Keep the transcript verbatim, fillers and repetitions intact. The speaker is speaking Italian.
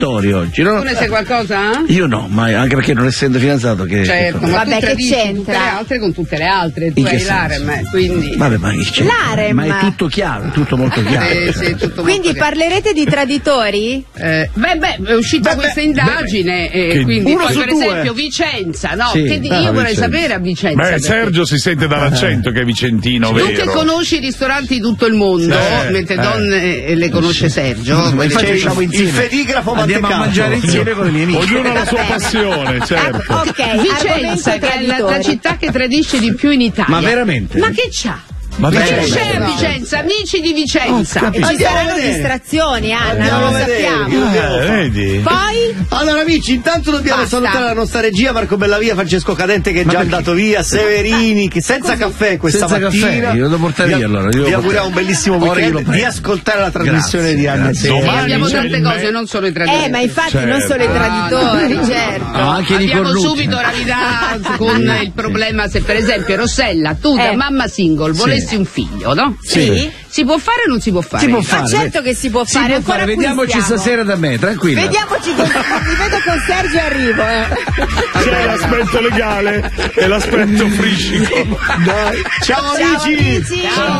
traditori oggi, no? Tu ne sai qualcosa? Io no, mai, anche perché non essendo fidanzato che... Certo, che ma vabbè, tu che c'entra? Tutte c'entra? le altre con tutte le altre, tu In che hai senso? l'harem, quindi... Vabbè, ma che c'è? L'harem. Ma è tutto chiaro, è tutto molto chiaro. Eh, sì, tutto Quindi molto parlerete di traditori? Eh, beh, beh, è uscita Beh, questa beh, indagine, e che- quindi uno poi, su per due. esempio Vicenza, no? Sì, che di- ah, io vorrei Vicenza. sapere a Vicenza. Beh, perché- Sergio si sente dall'accento che è vicentino, Tu vero? che conosci i ristoranti di tutto il mondo, Sì, mentre eh. donne eh, le conosce Sergio, Ma voglio infatti dire- usciamo il insieme. fedigrafo Andiamo a mantecato. mangiare insieme con le mie amiche. Ognuno ha la sua passione, certo. Ah, ok, Vicenza, argomento che è la, la traditori. città che tradisce di più in Italia. Ma veramente? Ma che c'ha? Ma Ma che che c'è? c'è a Vicenza? Amici di Vicenza. E ci Andiamo a saranno vedere. distrazioni, Anna, Andiamo non lo a vedere. sappiamo. Eh, vedi? Poi? Allora amici, intanto dobbiamo Basta. salutare la nostra regia Marco Bellavia, Francesco Cadente che è già perché? andato via, Severini che senza caffè questa Senza mattina. caffè, io lo porto via Vi- allora, io lo Vi porto auguriamo un via. bellissimo Ora io weekend, lo di prendo. ascoltare la trasmissione Grazie, di Anna grazie. Sera. E Domani abbiamo c'è tante il cose, me- non solo i traditori. Eh, ma infatti non Certo. solo i traditori, Ah, certo. Ah, anche di Abbiamo cornuti. subito Ravidà con il problema se per esempio Rossella, tu da Eh. mamma single volessi un figlio, no? Sì. Si può fare o non si può fare? Si può Ma fare. certo che si può Si fare, può ancora fare, qui vediamoci siamo. stasera da me, tranquilla. Vediamoci con... mi vedo con Sergio e arrivo, eh. C'è l'aspetto legale e l'aspetto friscico. Dai. Ciao, Ciao amici! amici! Ciao.